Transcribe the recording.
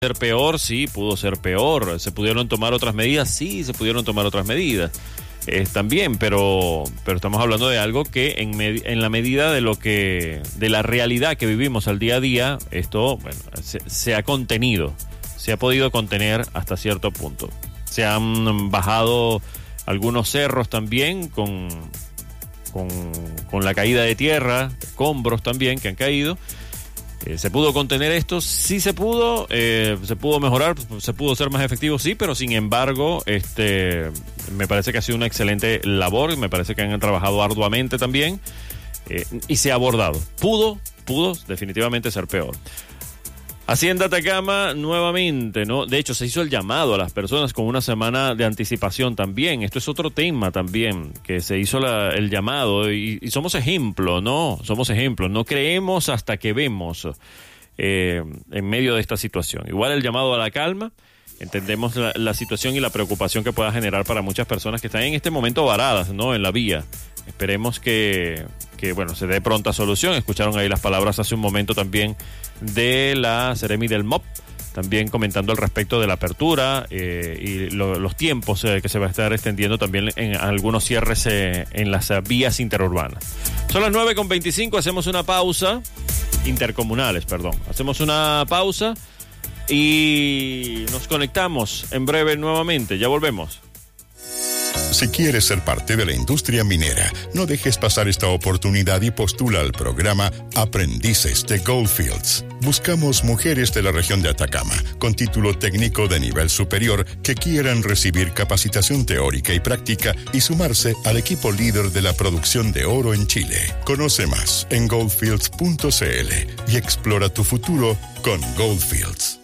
ser peor, sí, pudo ser peor. ¿Se pudieron tomar otras medidas? Sí, se pudieron tomar otras medidas. También, pero estamos hablando de algo que en la medida de la realidad que vivimos al día a día, esto, bueno, se ha contenido, se ha podido contener hasta cierto punto. Se han bajado algunos cerros también con la caída de tierra, escombros también que han caído. ¿Se pudo contener esto? Sí se pudo mejorar, se pudo ser más efectivo, sí, pero sin embargo, me parece que ha sido una excelente labor, me parece que han trabajado arduamente también, y se ha abordado. Pudo definitivamente ser peor. Hacienda Atacama nuevamente, ¿no? De hecho, se hizo el llamado a las personas con una semana de anticipación también. Esto es otro tema también, que se hizo el llamado y somos ejemplo, ¿no? Somos ejemplo. No creemos hasta que vemos en medio de esta situación. Igual el llamado a la calma. Entendemos la situación y la preocupación que pueda generar para muchas personas que están en este momento varadas, ¿no? En la vía. Esperemos que bueno, se dé pronta solución. Escucharon ahí las palabras hace un momento también de la Seremi del MOP, también comentando al respecto de la apertura y los tiempos que se va a estar extendiendo también en algunos cierres en las vías interurbanas. Son las 9:25, hacemos una pausa, intercomunales, perdón. Hacemos una pausa y nos conectamos en breve nuevamente. Ya volvemos. Si quieres ser parte de la industria minera, no dejes pasar esta oportunidad y postula al programa Aprendices de Goldfields. Buscamos mujeres de la región de Atacama con título técnico de nivel superior que quieran recibir capacitación teórica y práctica y sumarse al equipo líder de la producción de oro en Chile. Conoce más en goldfields.cl y explora tu futuro con Goldfields.